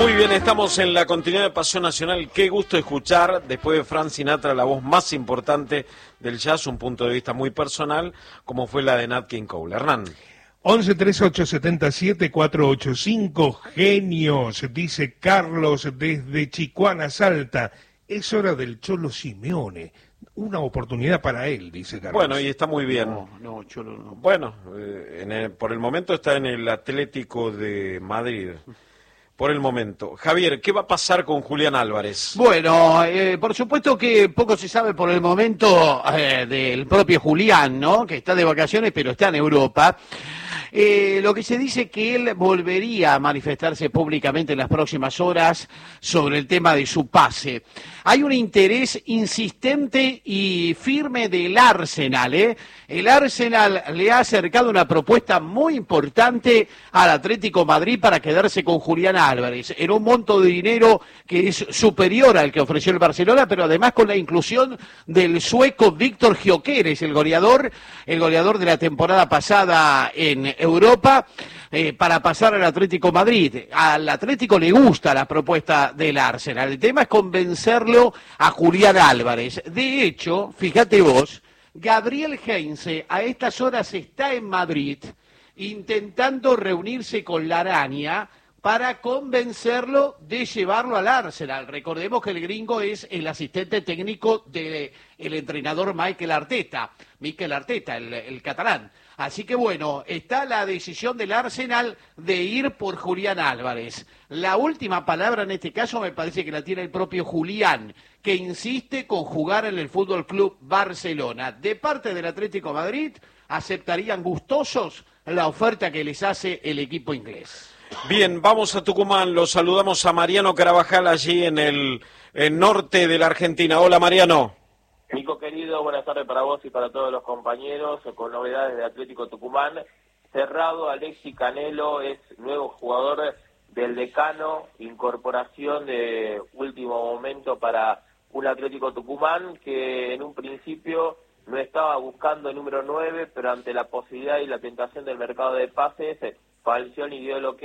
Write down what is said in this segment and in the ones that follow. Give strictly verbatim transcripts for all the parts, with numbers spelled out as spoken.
Muy bien, estamos en la continuidad de Pasión Nacional. Qué gusto escuchar, después de Frank Sinatra, la voz más importante del jazz, un punto de vista muy personal, como fue la de Nat King Cole. Hernán. once treinta y ocho setenta y siete cuatrocientos ochenta y cinco, genios, dice Carlos desde Chicuana, Salta. Es hora del Cholo Simeone. Una oportunidad para él, dice Carlos. Bueno, y está muy bien. No, no, Cholo no. Bueno, eh, en el, por el momento está en el Atlético de Madrid. Por el momento. Javier, ¿qué va a pasar con Julián Álvarez? Bueno, eh, por supuesto que poco se sabe por el momento eh, del propio Julián, ¿no? Que está de vacaciones, pero está en Europa. Eh, lo que se dice que él volvería a manifestarse públicamente en las próximas horas sobre el tema de su pase. Hay un interés insistente y firme del Arsenal, ¿eh? El Arsenal le ha acercado una propuesta muy importante al Atlético Madrid para quedarse con Julián Álvarez, en un monto de dinero que es superior al que ofreció el Barcelona, pero además con la inclusión del sueco Víctor Gyökeres, el goleador, el goleador de la temporada pasada en Europa, eh, para pasar al Atlético Madrid. Al Atlético le gusta la propuesta del Arsenal. El tema es convencerlo a Julián Álvarez. De hecho, fíjate vos, Gabriel Heinze a estas horas está en Madrid intentando reunirse con la araña para convencerlo de llevarlo al Arsenal. Recordemos que el gringo es el asistente técnico del entrenador Mikel Arteta, Mikel Arteta, el, el catalán. Así que bueno, está la decisión del Arsenal de ir por Julián Álvarez. La última palabra en este caso me parece que la tiene el propio Julián, que insiste con jugar en el Fútbol Club Barcelona. De parte del Atlético de Madrid, aceptarían gustosos la oferta que les hace el equipo inglés. Bien, vamos a Tucumán, los saludamos a Mariano Carabajal allí en el, el norte de la Argentina. Hola Mariano. Nico querido, buenas tardes para vos y para todos los compañeros, con novedades de Atlético Tucumán. Cerrado, Alexis Canelo es nuevo jugador del Decano, incorporación de último momento para un Atlético Tucumán que en un principio no estaba buscando el número nueve, pero ante la posibilidad y la tentación del mercado de pases, Falcioni dio el ok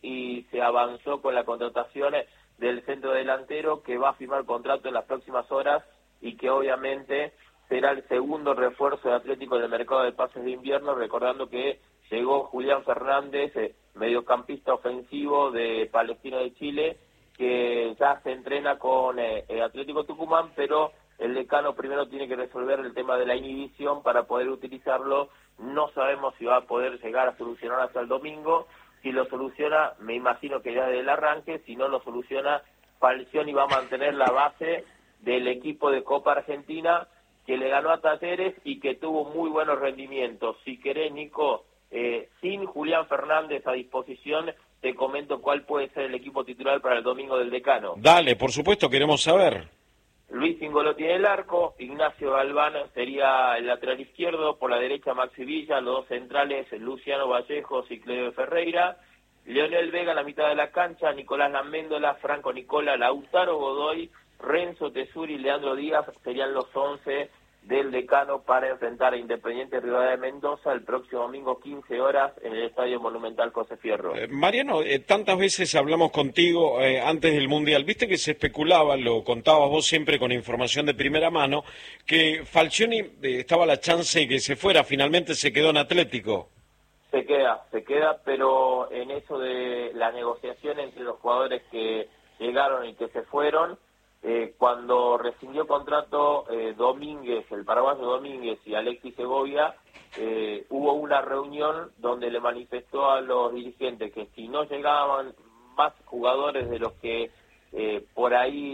y se avanzó con la contratación del centro delantero que va a firmar contrato en las próximas horas y que obviamente será el segundo refuerzo de Atlético en el mercado de pases de invierno, recordando que llegó Julián Fernández, eh, mediocampista ofensivo de Palestino de Chile, que ya se entrena con eh, el Atlético Tucumán, pero el Decano primero tiene que resolver el tema de la inhibición para poder utilizarlo. No sabemos si va a poder llegar a solucionar hasta el domingo. Si lo soluciona, me imagino que ya desde el arranque. Si no lo soluciona, Falcioni va a mantener la base del equipo de Copa Argentina que le ganó a Talleres y que tuvo muy buenos rendimientos. Si querés, Nico, eh, sin Julián Fernández a disposición, te comento cuál puede ser el equipo titular para el domingo del Decano. Dale, por supuesto, queremos saber. Luis Ingolotti en el arco, Ignacio Galván sería el lateral izquierdo, por la derecha Maxi Villa, los dos centrales Luciano Vallejos y Cleo Ferreira, Leonel Vega en la mitad de la cancha, Nicolás Laméndola, Franco Nicola, Lautaro Godoy, Renzo Tesuri y Leandro Díaz serían los once del Decano para enfrentar a Independiente Rivadavia de Mendoza el próximo domingo quince horas en el Estadio Monumental José Fierro. Eh, Mariano, eh, tantas veces hablamos contigo eh, antes del Mundial, viste que se especulaba, lo contabas vos siempre con información de primera mano, que Falcioni eh, estaba la chance de que se fuera, finalmente se quedó en Atlético. Se queda, se queda, pero en eso de la negociación entre los jugadores que llegaron y que se fueron, Eh, cuando rescindió contrato eh, Domínguez, el paraguayo Domínguez y Alexis Segovia, eh, hubo una reunión donde le manifestó a los dirigentes que si no llegaban más jugadores de los que eh, por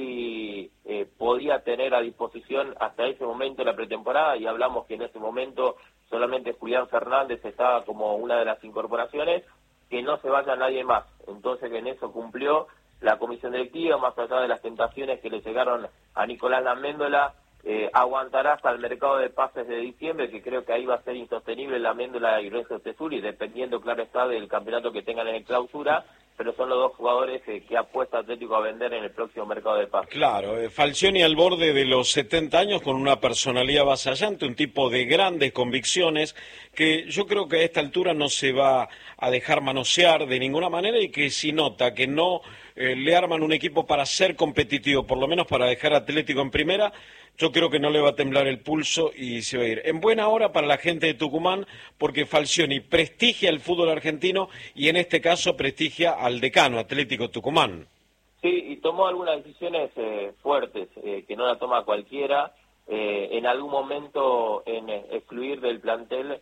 ahí eh, podía tener a disposición hasta ese momento la pretemporada, y hablamos que en ese momento solamente Julián Fernández estaba como una de las incorporaciones, que no se vaya nadie más. Entonces que en eso cumplió la comisión directiva, más allá de las tentaciones que le llegaron a Nicolás Laméndola, eh, aguantará hasta el mercado de pases de diciembre, que creo que ahí va a ser insostenible Laméndola y Renzo Tesuri, dependiendo, claro está, del campeonato que tengan en el clausura, pero son los dos jugadores eh, que apuesta Atlético a vender en el próximo mercado de pases. Claro, eh, Falcioni al borde de los setenta años, con una personalidad avasallante, un tipo de grandes convicciones, que yo creo que a esta altura no se va a dejar manosear de ninguna manera, y que si nota que no eh, le arman un equipo para ser competitivo, por lo menos para dejar a Atlético en primera, yo creo que no le va a temblar el pulso y se va a ir. En buena hora para la gente de Tucumán, porque Falcioni prestigia el fútbol argentino y en este caso prestigia al decano, Atlético Tucumán. Sí, y tomó algunas decisiones eh, fuertes, eh, que no la toma cualquiera. Eh, en algún momento en eh, excluir del plantel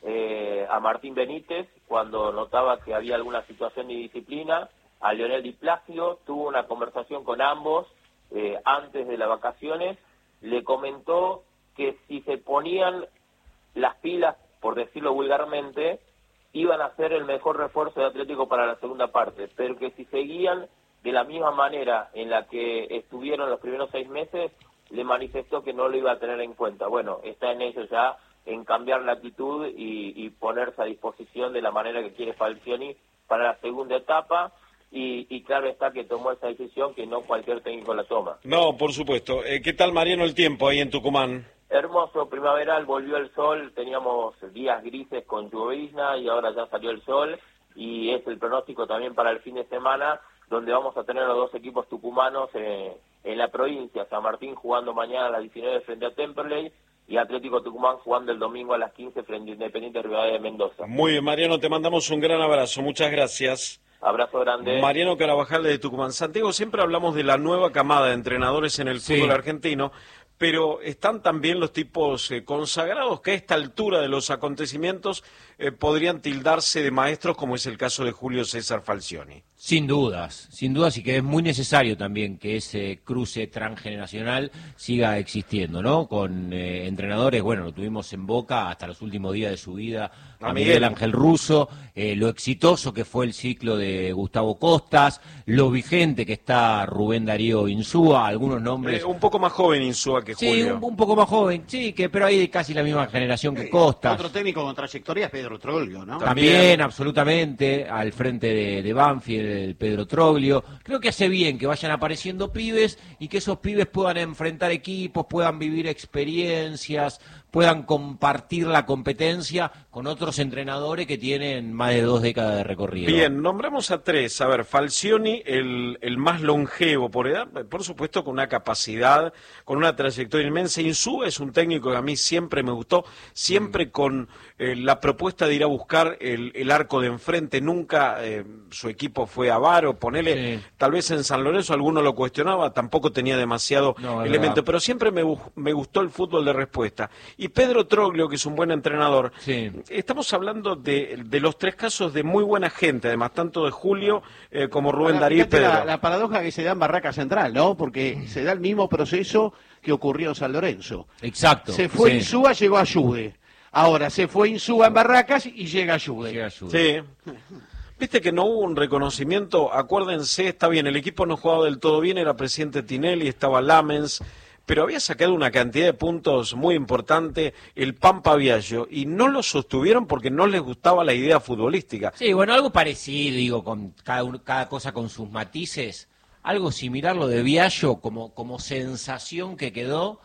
eh, a Martín Benítez, cuando notaba que había alguna situación de disciplina, a Leonel Di Plácido, tuvo una conversación con ambos eh, antes de las vacaciones, le comentó que si se ponían las pilas, por decirlo vulgarmente, iban a ser el mejor refuerzo de Atlético para la segunda parte, pero que si seguían de la misma manera en la que estuvieron los primeros seis meses, le manifestó que no lo iba a tener en cuenta. Bueno, está en ello ya, en cambiar la actitud y, y ponerse a disposición de la manera que quiere Falcioni para la segunda etapa. Y, y claro está que tomó esa decisión que no cualquier técnico la toma. No, por supuesto. Eh, ¿Qué tal, Mariano, el tiempo ahí en Tucumán? Hermoso, primaveral, volvió el sol, teníamos días grises con llovizna y ahora ya salió el sol y es el pronóstico también para el fin de semana, donde vamos a tener los dos equipos tucumanos eh, en la provincia, San Martín jugando mañana a las diecinueve frente a Temperley y Atlético Tucumán jugando el domingo a las quince frente a Independiente Rivadavia de Mendoza. Muy bien, Mariano, te mandamos un gran abrazo, muchas gracias. Abrazo grande. Mariano Carabajal de Tucumán. Santiago, siempre hablamos de la nueva camada de entrenadores en el Sí. fútbol argentino, pero están también los tipos eh, consagrados que a esta altura de los acontecimientos eh, podrían tildarse de maestros, como es el caso de Julio César Falcioni. Sin dudas, sin dudas, y que es muy necesario también que ese cruce transgeneracional siga existiendo, ¿no? Con eh, entrenadores, bueno, lo tuvimos en Boca hasta los últimos días de su vida, a, A Miguel. Miguel Ángel Russo, eh, lo exitoso que fue el ciclo de Gustavo Costas, lo vigente que está Rubén Darío Insúa, algunos nombres... Eh, un poco más joven Insúa que Sí, Julio. un, un poco más joven, sí, que pero hay casi la misma generación que Costas. Otro técnico con trayectoria es Pedro Troglio, ¿no? También, También. absolutamente, al frente de, de Banfield, el Pedro Troglio. Creo que hace bien que vayan apareciendo pibes y que esos pibes puedan enfrentar equipos, puedan vivir experiencias, puedan compartir la competencia con otros entrenadores que tienen más de dos décadas de recorrido. Bien, nombramos a tres. A ver, Falcioni, el, el más longevo por edad, por supuesto con una capacidad, con una trayectoria inmensa. Insúa es un técnico que a mí siempre me gustó, siempre mm. con eh, la propuesta de ir a buscar el, el arco de enfrente. Nunca eh, su equipo fue avaro, ponele, sí. Tal vez en San Lorenzo alguno lo cuestionaba, tampoco tenía demasiado no, elemento, pero siempre me, me gustó el fútbol de respuesta. Y Pedro Troglio, que es un buen entrenador, sí. Estamos hablando de, de los tres casos de muy buena gente, además, tanto de Julio eh, como Rubén Darío y Pedro. La, la paradoja que se da en Barraca Central, ¿no? Porque se da el mismo proceso que ocurrió en San Lorenzo. Exacto. Se fue sí. Insúa, llegó Ayude. Ahora se fue Insúa en Barracas y llega Ayude. Llega Ayude. Sí. Viste que no hubo un reconocimiento, acuérdense, está bien, el equipo no jugaba del todo bien, era presidente Tinelli, estaba Lamens, pero había sacado una cantidad de puntos muy importante el Pampa Viallo y no lo sostuvieron porque no les gustaba la idea futbolística. Sí, bueno, algo parecido, digo, con cada, uno, cada cosa con sus matices, algo similar lo de Viallo como, como sensación que quedó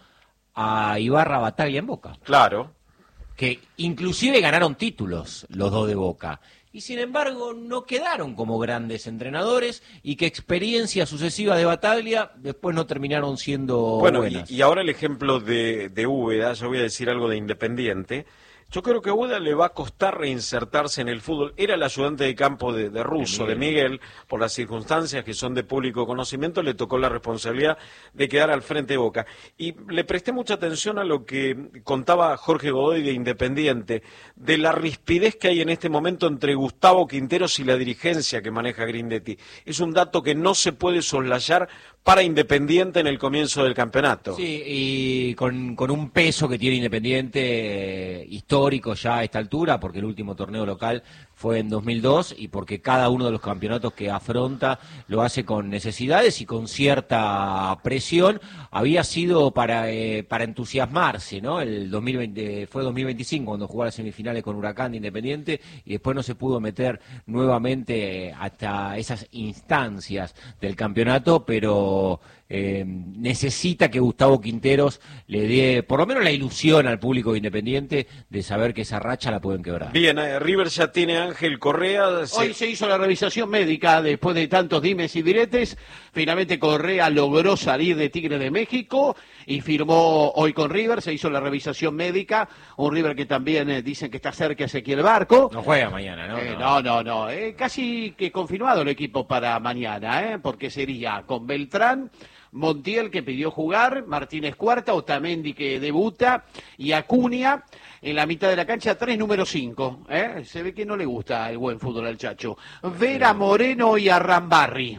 a Ibarra Bataglia en Boca. Claro. Que inclusive ganaron títulos los dos de Boca. Y sin embargo no quedaron como grandes entrenadores y que experiencias sucesivas de Bataglia después no terminaron siendo bueno, buenas. Y, y ahora el ejemplo de, de Úbeda, yo voy a decir algo de Independiente. Yo creo que a Úbeda le va a costar reinsertarse en el fútbol. Era el ayudante de campo de, de Russo, de Miguel. de Miguel, por las circunstancias que son de público conocimiento, le tocó la responsabilidad de quedar al frente de Boca. Y le presté mucha atención a lo que contaba Jorge Godoy de Independiente, de la rispidez que hay en este momento entre Gustavo Quinteros y la dirigencia que maneja Grindetti. Es un dato que no se puede soslayar para Independiente en el comienzo del campeonato. Sí, y con, con un peso que tiene Independiente eh, histórico ya a esta altura, porque el último torneo local fue en dos mil dos y porque cada uno de los campeonatos que afronta lo hace con necesidades y con cierta presión. Había sido para eh, para entusiasmarse, ¿no? El dos mil veinte fue dos mil veinticinco cuando jugó las semifinales con Huracán de Independiente y después no se pudo meter nuevamente hasta esas instancias del campeonato, pero eh, necesita que Gustavo Quinteros le dé por lo menos la ilusión al público Independiente de saber que esa racha la pueden quebrar. Bien, eh, River ya tiene Ángel Correa... Se... Hoy se hizo la revisación médica después de tantos dimes y diretes. Finalmente Correa logró salir de Tigre de México y firmó hoy con River. Se hizo la revisación médica. Un River que también eh, dicen que está cerca Ezequiel Barco. No juega mañana, ¿no? Eh, no, no, no. Eh, casi que confirmado el equipo para mañana, ¿eh? Porque sería con Beltrán, Montiel, que pidió jugar, Martínez Cuarta, Otamendi, que debuta, y Acuña en la mitad de la cancha, tres número cinco. ¿eh? Se ve que no le gusta el buen fútbol al Chacho. Vera, Moreno y Arrambarri.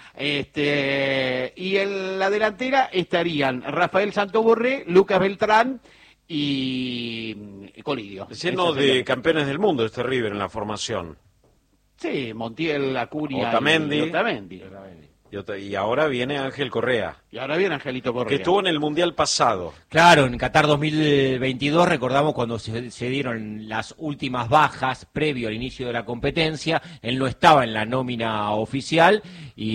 Este, y en la delantera estarían Rafael Santoborré, Lucas Beltrán y Colidio. Lleno de campeones del mundo este River en la formación. Sí, Montiel, Acuña Otamendi. y Otamendi. Y ahora viene Ángel Correa. Y ahora viene Angelito Correa. Que estuvo en el Mundial pasado. Claro, en Qatar dos mil veintidós recordamos cuando se, se dieron las últimas bajas previo al inicio de la competencia. Él no estaba en la nómina oficial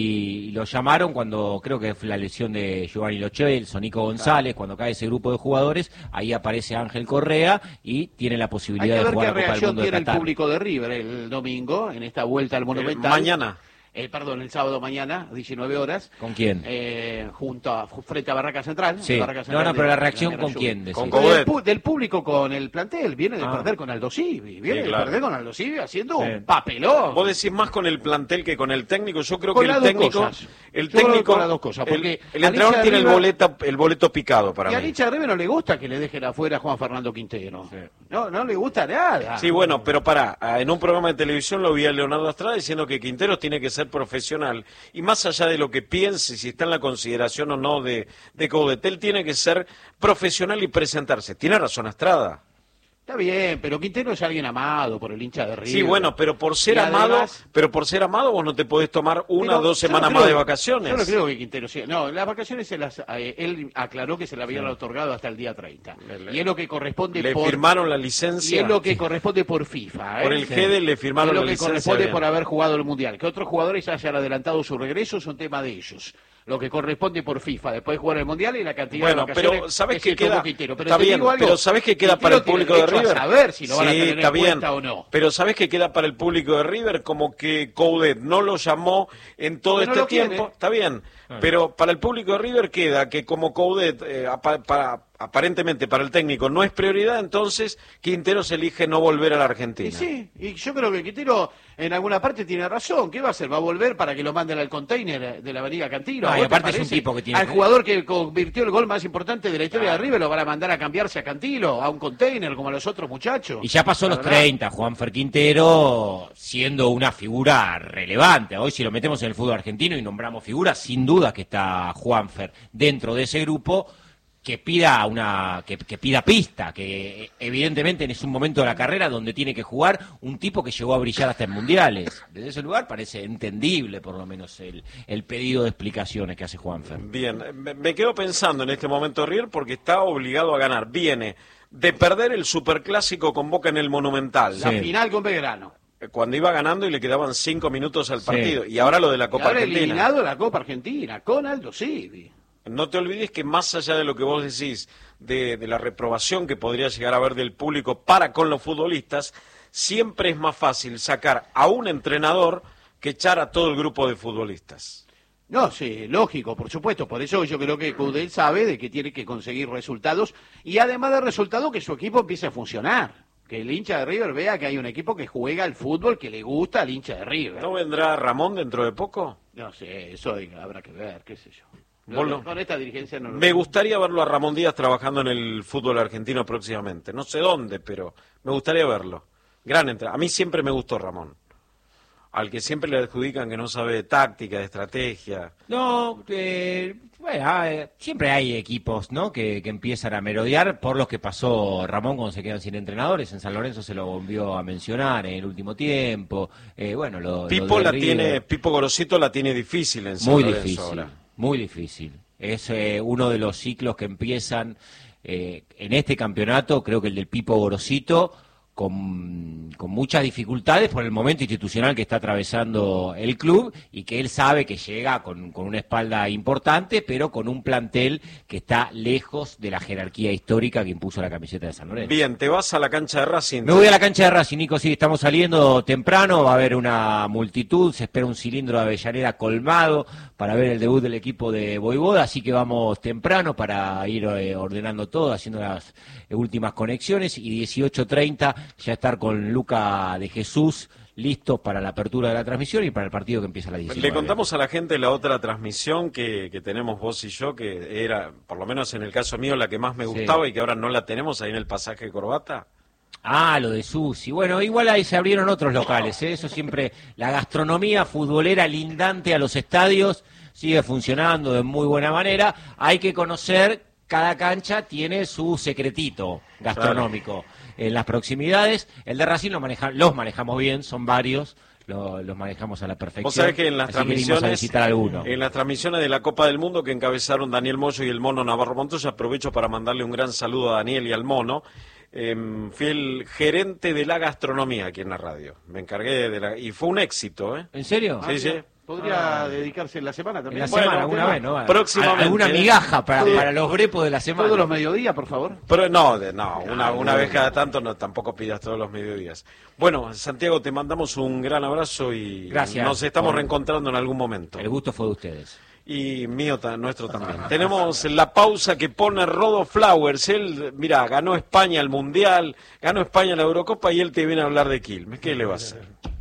y lo llamaron cuando creo que fue la lesión de Giovanni Lo Celso, Nico González, claro. Cuando cae ese grupo de jugadores, ahí aparece Ángel Correa y tiene la posibilidad de jugar la Copa del Mundo de Qatar. Hay que ver qué reacción tiene el público de River el domingo en esta vuelta al Monumental. Eh, mañana. Eh, perdón, el sábado mañana, diecinueve horas. ¿Con quién? Eh, junto a, frente a Barraca Central. Sí. Barraca Central no, no, pero de, la reacción de ¿con quién? Decís? Con del, pu del público con el plantel. Viene de ah. perder con Aldo Civi. Viene sí, claro. de perder con Aldo Civi haciendo sí. un papelón. Vos decís más con el plantel que con el técnico. Yo creo con que el técnico... El Yo técnico... con las dos cosas, porque el, el entrenador tiene River, el, boleto, el boleto picado para y mí. a Licha River no le gusta que le dejen afuera a Juan Fernando Quintero. Sí. No, no le gusta nada. Sí, bueno, pero pará, en un programa de televisión lo vi a Leonardo Estrada diciendo que Quinteros tiene que ser profesional y más allá de lo que piense, si está en la consideración o no de, de Coudet, él tiene que ser profesional y presentarse. Tiene razón Estrada. Está bien, pero Quintero es alguien amado por el hincha de River. Sí, bueno, pero por ser y amado, además, pero por ser amado vos no te podés tomar una o dos semanas no más creo, de vacaciones. Yo no creo que Quintero sea. No, las vacaciones se las, eh, él aclaró que se le habían sí. otorgado hasta el día treinta. Le, y es lo que corresponde le por... Le firmaron la licencia. Y es lo que corresponde por FIFA. ¿eh? Por el G E D le firmaron la licencia. Es lo que corresponde bien. Por haber jugado el Mundial. Que otros jugadores hayan adelantado su regreso es un tema de ellos. Lo que corresponde por FIFA, después de jugar el Mundial y la cantidad bueno, de vacaciones pero sabes que, que queda, Quintero. Pero está bien, algo, pero sabes que queda para el público de River. A ver si lo van sí, a tener está en bien, cuenta o no. Pero sabes que queda para el público de River como que Coudet no lo llamó en todo Porque este no tiempo. tiene. Está bien, ah. pero para el público de River queda que como Coudet eh, para, para aparentemente para el técnico no es prioridad, entonces Quinteros elige no volver a la Argentina. Y sí, y yo creo que Quintero en alguna parte tiene razón. ¿Qué va a hacer? ¿Va a volver para que lo manden al container de la Avenida Cantilo? No, y aparte es un tipo que tiene... Al jugador que convirtió el gol más importante de la historia ah. de River lo van a mandar a cambiarse a Cantilo, a un container como a los otros muchachos. Y ya pasó los treinta, Juanfer Quintero siendo una figura relevante. Hoy si lo metemos en el fútbol argentino y nombramos figuras, sin duda que está Juanfer dentro de ese grupo que pida una que, que pida pista, que evidentemente es un momento de la carrera donde tiene que jugar un tipo que llegó a brillar hasta en mundiales. Desde ese lugar parece entendible por lo menos el, el pedido de explicaciones que hace Juanfer. Bien, me, me quedo pensando en este momento River porque está obligado a ganar. Viene de perder el superclásico con Boca en el Monumental. La sí. final con Belgrano. Cuando iba ganando y le quedaban cinco minutos al partido. Sí. Y ahora lo de la Copa y ahora Argentina. eliminado la Copa Argentina con Aldo Civi. No te olvides que más allá de lo que vos decís, de, de la reprobación que podría llegar a haber del público para con los futbolistas, siempre es más fácil sacar a un entrenador que echar a todo el grupo de futbolistas. No, sí, lógico, por supuesto. Por eso yo creo que Coudet sabe de que tiene que conseguir resultados y además de resultados que su equipo empiece a funcionar. Que el hincha de River vea que hay un equipo que juega al fútbol que le gusta al hincha de River. ¿No vendrá Ramón dentro de poco? No sé, eso habrá que ver, qué sé yo. No, con esta dirigencia no lo me gustaría verlo a Ramón Díaz trabajando en el fútbol argentino próximamente. No sé dónde, pero me gustaría verlo. Gran entrenador. A mí siempre me gustó Ramón. Al que siempre le adjudican que no sabe de táctica, de estrategia. No, eh, bueno, eh, siempre hay equipos, ¿no? Que, que empiezan a merodear por los que pasó Ramón cuando se quedan sin entrenadores. En San Lorenzo se lo volvió a mencionar en el último tiempo. Eh, bueno, lo, Pipo lo la River, tiene, Pipo Gorosito la tiene difícil en San muy Lorenzo difícil, ahora. Muy difícil. Es eh, uno de los ciclos que empiezan eh, en este campeonato, creo que el del Pipo Gorosito, con, con muchas dificultades por el momento institucional que está atravesando el club y que él sabe que llega con, con una espalda importante, pero con un plantel que está lejos de la jerarquía histórica que impuso la camiseta de San Lorenzo. Bien, te vas a la cancha de Racing. Me voy a la cancha de Racing, Nico, sí, estamos saliendo temprano, va a haber una multitud, se espera un cilindro de Avellaneda colmado para ver el debut del equipo de Voivoda, así que vamos temprano para ir eh, ordenando todo, haciendo las eh, últimas conexiones, y dieciocho treinta ya estar con Luca de Jesús listos para la apertura de la transmisión y para el partido que empieza a las diecinueve. Le contamos a la gente la otra transmisión que, que tenemos vos y yo, que era, por lo menos en el caso mío, la que más me gustaba, sí, y que ahora no la tenemos ahí en el pasaje de Corbata. Ah, lo de Susi. Bueno, igual ahí se abrieron otros locales, ¿eh? Eso siempre, la gastronomía futbolera lindante a los estadios sigue funcionando de muy buena manera. Hay que conocer, cada cancha tiene su secretito gastronómico. Claro. En las proximidades, el de Racing lo maneja, los manejamos bien, son varios, lo, los manejamos a la perfección. Vos sabés que en las transmisiones, a visitar alguno. en las transmisiones de la Copa del Mundo que encabezaron Daniel Moyo y el Mono Navarro Montoya, aprovecho para mandarle un gran saludo a Daniel y al Mono. Eh, fui el gerente de la gastronomía aquí en la radio. Me encargué de la... y fue un éxito, ¿eh? ¿En serio? Sí, ah, sí. Podría ah. dedicarse en la semana también. En la semana, bueno, alguna vez, ¿no? Próximamente. Alguna migaja para, sí, para los brepos de la semana. Todos los mediodías, por favor. Pero no, de, no, una, una vez cada tanto, no, tampoco pidas todos los mediodías. Bueno, Santiago, te mandamos un gran abrazo y gracias, nos estamos por... reencontrando en algún momento. El gusto fue de ustedes. Y mío, nuestro también. Tenemos la pausa que pone Rodo Flowers. Él, mira, ganó España el Mundial, ganó España la Eurocopa y él te viene a hablar de Quilmes. ¿Qué le va a hacer?